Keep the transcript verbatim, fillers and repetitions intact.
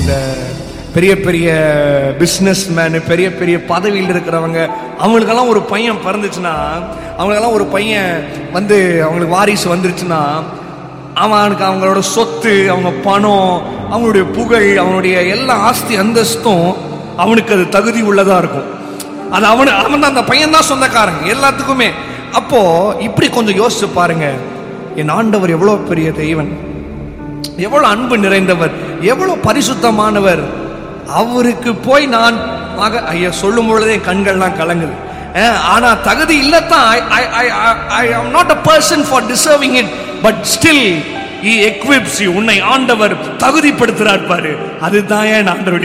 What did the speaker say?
அந்த பெரிய பெரிய பிஸ்னஸ் மேனு, பெரிய பெரிய பதவியில் இருக்கிறவங்க, அவங்களுக்கெல்லாம் ஒரு பையன் பிறந்துச்சுன்னா, அவங்களுக்கெல்லாம் ஒரு பையன் வந்து அவங்களுக்கு வாரிசு வந்துருச்சுன்னா, அவனுக்கு அவங்களோட சொத்து, அவங்க பணம், அவங்களுடைய புகழ், அவனுடைய எல்லா ஆஸ்தி அந்தஸ்தும் அவனுக்கு அது தகுதி உள்ளதா இருக்கும். அது அவனு அவன் தான், அந்த பையன் தான் சொந்தக்காரங்க எல்லாத்துக்குமே. அப்போ இப்படி கொஞ்சம் யோசிச்சு பாருங்க, என் ஆண்டவர் எவ்வளவு பெரிய தெய்வன், எவ்வளவு அன்பு நிறைந்தவர், எவ்வளவு பரிசுத்தமானவர். அவருக்கு போய் நான் மக ஐயா சொல்லும் பொழுதே கண்கள்லாம் கலங்குது. ஆனா தகுதி இல்லத்தான். I am not a person for deserving it, but still he equips you. உன்னை ஆண்டவர் தகுதிப்படுத்துறார் பாரு. அதுதான் என் ஆண்டவருடைய